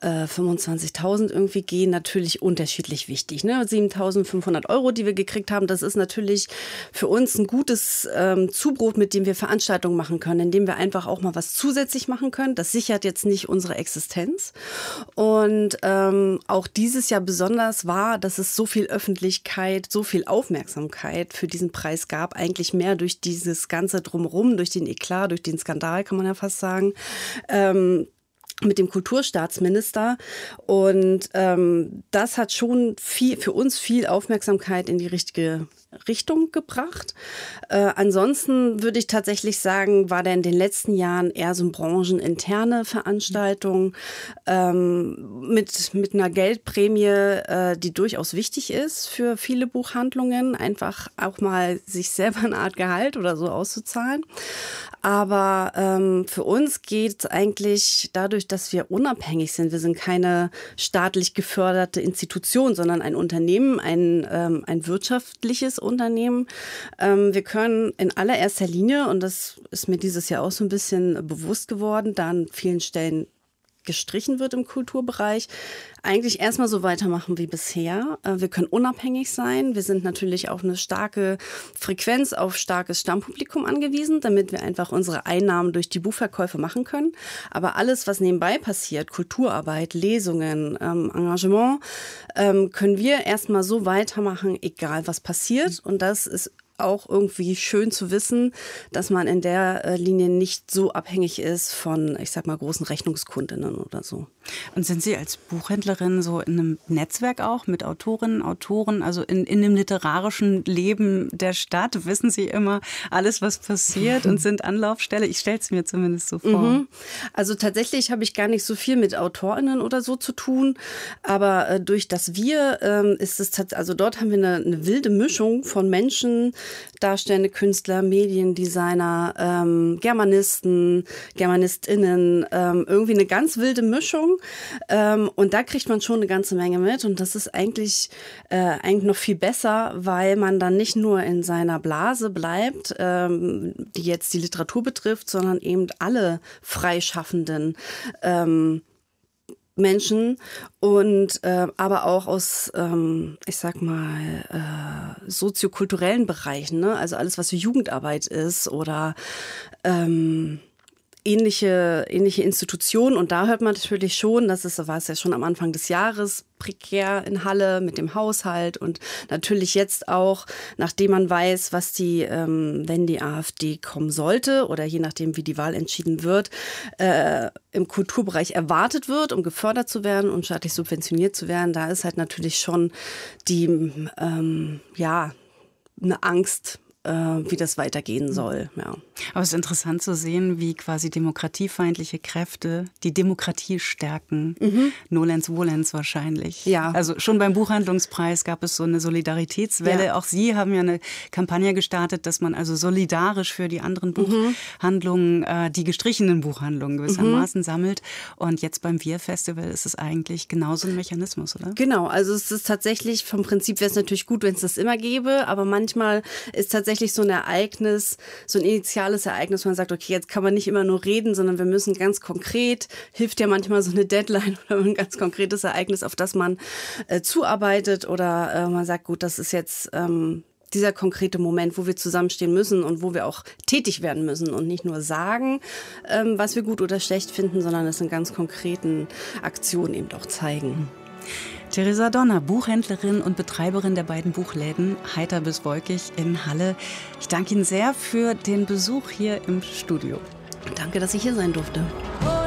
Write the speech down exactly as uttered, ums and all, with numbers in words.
äh, fünfundzwanzigtausend irgendwie gehen, natürlich unterschiedlich wichtig. Ne? siebentausendfünfhundert Euro, die wir gekriegt haben, das ist natürlich für uns ein gutes ähm, Zubrot, mit dem wir Veranstaltungen machen können, indem wir einfach auch mal was zusätzlich machen können. Das sichert jetzt nicht unsere Existenz. Und ähm, auch dieses Jahr besonders war, dass es so viel Öffentlichkeit, so viel Aufmerksamkeit für diesen Preis gab. Eigentlich mehr durch dieses Ganze drumherum, durch den Eklat, durch den Skandal, kann man ja fast sagen. Ähm, mit dem Kulturstaatsminister. Und ähm, das hat schon viel, für uns viel Aufmerksamkeit in die richtige Richtung gebracht. Äh, ansonsten würde ich tatsächlich sagen, war der in den letzten Jahren eher so eine brancheninterne Veranstaltung ähm, mit, mit einer Geldprämie, äh, die durchaus wichtig ist für viele Buchhandlungen, einfach auch mal sich selber eine Art Gehalt oder so auszuzahlen. Aber ähm, für uns geht es eigentlich dadurch, dass wir unabhängig sind. Wir sind keine staatlich geförderte Institution, sondern ein Unternehmen, ein, ähm, ein wirtschaftliches Unternehmen. Ähm, wir können in allererster Linie, und das ist mir dieses Jahr auch so ein bisschen bewusst geworden, da an vielen Stellen gestrichen wird im Kulturbereich, eigentlich erstmal so weitermachen wie bisher. Wir können unabhängig sein. Wir sind natürlich auf eine starke Frequenz, auf starkes Stammpublikum angewiesen, damit wir einfach unsere Einnahmen durch die Buchverkäufe machen können. Aber alles, was nebenbei passiert, Kulturarbeit, Lesungen, ähm, Engagement, ähm, können wir erstmal so weitermachen, egal was passiert. Und das ist auch irgendwie schön zu wissen, dass man in der Linie nicht so abhängig ist von, ich sag mal, großen Rechnungskundinnen oder so. Und sind Sie als Buchhändlerin so in einem Netzwerk auch mit Autorinnen, Autoren, also in, in dem literarischen Leben der Stadt? Wissen Sie immer alles, was passiert und sind Anlaufstelle? Ich stelle es mir zumindest so vor. Mhm. Also tatsächlich habe ich gar nicht so viel mit AutorInnen oder so zu tun, aber äh, durch das Wir ähm, ist es tatsächlich, also dort haben wir eine, eine wilde Mischung von Menschen, darstellende Künstler, Mediendesigner, ähm, Germanisten, GermanistInnen, ähm, irgendwie eine ganz wilde Mischung. Ähm, und da kriegt man schon eine ganze Menge mit. Und das ist eigentlich, äh, eigentlich noch viel besser, weil man dann nicht nur in seiner Blase bleibt, ähm, die jetzt die Literatur betrifft, sondern eben alle Freischaffenden ähm, Menschen und äh, aber auch aus, ähm, ich sag mal, äh, soziokulturellen Bereichen, ne? Also alles, was Jugendarbeit ist oder ähm, ähnliche, ähnliche Institutionen. Und da hört man natürlich schon, das ist, war es ja schon am Anfang des Jahres, prekär in Halle mit dem Haushalt und natürlich jetzt auch, nachdem man weiß, was die, ähm, wenn die AfD kommen sollte oder je nachdem, wie die Wahl entschieden wird, äh, im Kulturbereich erwartet wird, um gefördert zu werden und staatlich subventioniert zu werden, da ist halt natürlich schon die, ähm, ja, eine Angst, wie das weitergehen soll. Ja. Aber es ist interessant zu sehen, wie quasi demokratiefeindliche Kräfte die Demokratie stärken. Mhm. Nolens volens wahrscheinlich. Ja. Also schon beim Buchhandlungspreis gab es so eine Solidaritätswelle. Ja. Auch Sie haben ja eine Kampagne gestartet, dass man also solidarisch für die anderen Buchhandlungen, mhm. äh, die gestrichenen Buchhandlungen gewissermaßen mhm. sammelt. Und jetzt beim Wir-Festival ist es eigentlich genauso ein Mechanismus, oder? Genau, also es ist tatsächlich, vom Prinzip wäre es natürlich gut, wenn es das immer gäbe, aber manchmal ist tatsächlich so ein Ereignis, so ein initiales Ereignis, wo man sagt, okay, jetzt kann man nicht immer nur reden, sondern wir müssen ganz konkret, hilft ja manchmal so eine Deadline oder ein ganz konkretes Ereignis, auf das man äh, zuarbeitet oder äh, man sagt, gut, das ist jetzt ähm, dieser konkrete Moment, wo wir zusammenstehen müssen und wo wir auch tätig werden müssen und nicht nur sagen, ähm, was wir gut oder schlecht finden, sondern es in ganz konkreten Aktionen eben auch zeigen. Theresa Donner, Buchhändlerin und Betreiberin der beiden Buchläden Heiter bis Wolkig in Halle. Ich danke Ihnen sehr für den Besuch hier im Studio. Danke, dass ich hier sein durfte.